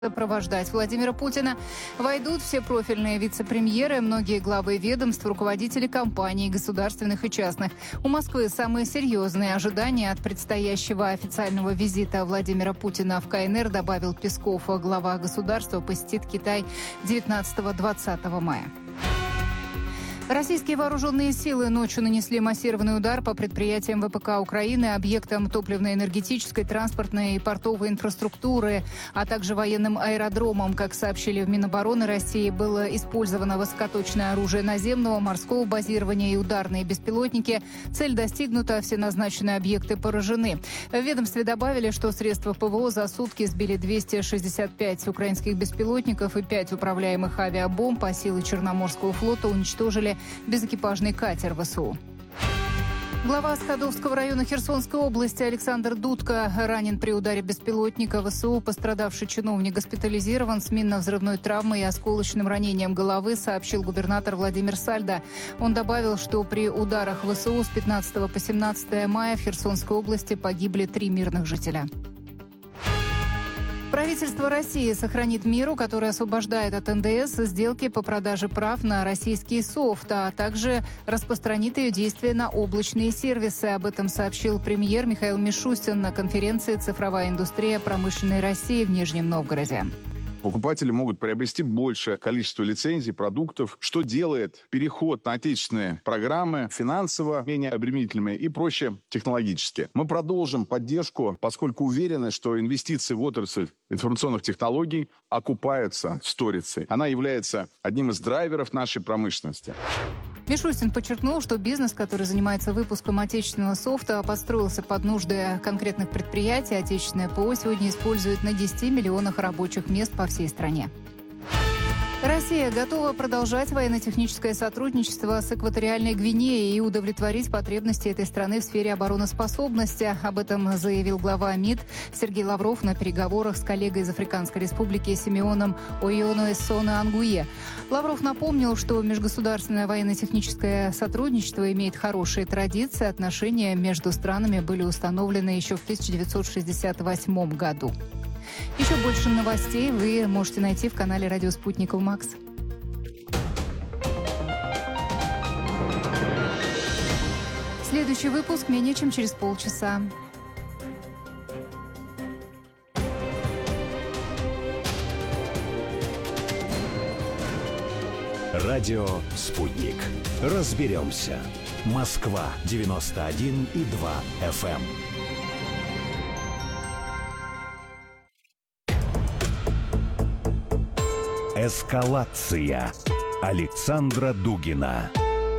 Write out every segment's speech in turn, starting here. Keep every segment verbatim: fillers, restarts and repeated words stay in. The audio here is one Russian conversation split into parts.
Сопровождать Владимира Путина войдут все профильные вице-премьеры, многие главы ведомств, руководители компаний, государственных и частных. У Москвы самые серьезные ожидания от предстоящего официального визита Владимира Путина в КНР, добавил Песков. Глава государства посетит Китай девятнадцатого-двадцатого мая. Российские вооруженные силы ночью нанесли массированный удар по предприятиям ВПК Украины, объектам топливно-энергетической, транспортной и портовой инфраструктуры, а также военным аэродромам. Как сообщили в Минобороны России, было использовано высокоточное оружие наземного, морского базирования и ударные беспилотники. Цель достигнута, все назначенные объекты поражены. В ведомстве добавили, что средства ПВО за сутки сбили двести шестьдесят пять украинских беспилотников и пять управляемых авиабомб, а силы Черноморского флота уничтожили безэкипажный катер ВСУ. Глава Скадовского района Херсонской области Александр Дудко ранен при ударе беспилотника ВСУ. Пострадавший чиновник госпитализирован с минно-взрывной травмой и осколочным ранением головы, сообщил губернатор Владимир Сальдо. Он добавил, что при ударах ВСУ с пятнадцатого по семнадцатое мая в Херсонской области погибли три мирных жителя. Правительство России сохранит меру, которая освобождает от эн дэ эс сделки по продаже прав на российский софт, а также распространит ее действие на облачные сервисы. Об этом сообщил премьер Михаил Мишустин на конференции «Цифровая индустрия промышленной России» в Нижнем Новгороде. Покупатели могут приобрести большее количество лицензий, продуктов, что делает переход на отечественные программы финансово менее обременительными и проще технологически. Мы продолжим поддержку, поскольку уверены, что инвестиции в отрасль информационных технологий окупаются в сторицей. Она является одним из драйверов нашей промышленности. Мишустин подчеркнул, что бизнес, который занимается выпуском отечественного софта, подстроился под нужды конкретных предприятий. Отечественное ПО сегодня использует на десяти миллионах рабочих мест по всей стране. Россия готова продолжать военно-техническое сотрудничество с Экваториальной Гвинеей и удовлетворить потребности этой страны в сфере обороноспособности. Об этом заявил глава МИД Сергей Лавров на переговорах с коллегой из Африканской Республики Симеоном Ойоно Эссоно Ангуе. Лавров напомнил, что межгосударственное военно-техническое сотрудничество имеет хорошие традиции. Отношения между странами были установлены еще в тысяча девятьсот шестьдесят восьмом году. Еще больше новостей вы можете найти в канале «Радио Спутник Макс». Следующий выпуск менее чем через полчаса. Радио «Спутник». Разберемся. Москва девяносто один и два эф эм. Эскалация Александра Дугина.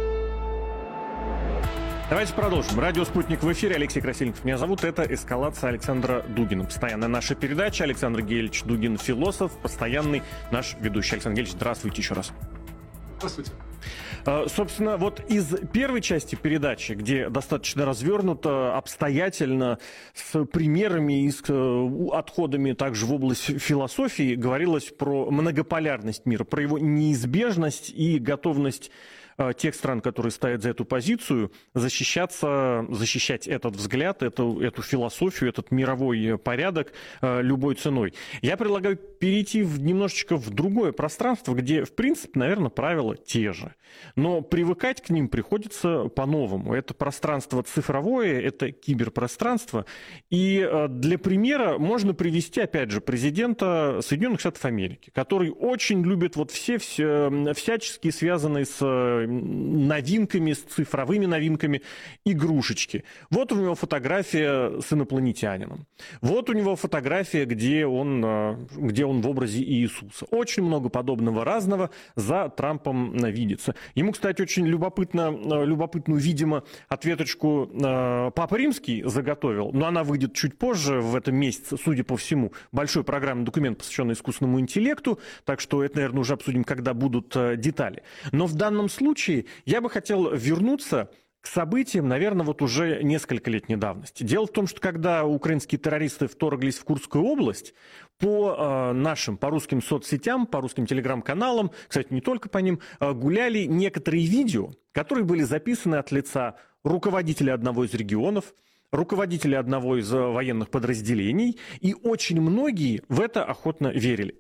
Давайте продолжим. Радио «Спутник» в эфире. Алексей Красильников меня зовут. Это «Эскалация» Александра Дугина. Постоянная наша передача. Александр Гельевич Дугин, философ, постоянный наш ведущий. Александр Гельевич, здравствуйте еще раз. Здравствуйте. Собственно, вот из первой части передачи, где достаточно развернуто, обстоятельно, с примерами и с отходами также в область философии, говорилось про многополярность мира, про его неизбежность и готовность тех стран, которые стоят за эту позицию, защищаться, защищать этот взгляд, эту, эту философию, этот мировой порядок любой ценой. Я предлагаю перейти в, немножечко в другое пространство, где, в принципе, наверное, правила те же. Но привыкать к ним приходится по-новому. Это пространство цифровое, это киберпространство. И для примера можно привести, опять же, президента Соединенных Штатов Америки, который очень любит вот все, все всячески связанные с новинками, с цифровыми новинками игрушечки. Вот у него фотография с инопланетянином. Вот у него фотография, где он, где он в образе Иисуса. Очень много подобного разного за Трампом видится. Ему, кстати, очень любопытно, любопытную, видимо, ответочку Папа Римский заготовил, но она выйдет чуть позже в этом месяце, судя по всему. Большой программный документ, посвященный искусственному интеллекту, так что это, наверное, уже обсудим, когда будут детали. Но в данном случае я бы хотел вернуться к событиям, наверное, вот уже несколько летней давности. Дело в том, что когда украинские террористы вторглись в Курскую область, по э, нашим, по русским соцсетям, по русским телеграм-каналам, кстати, не только по ним, э, гуляли некоторые видео, которые были записаны от лица руководителя одного из регионов, руководители одного из военных подразделений, и очень многие в это охотно верили.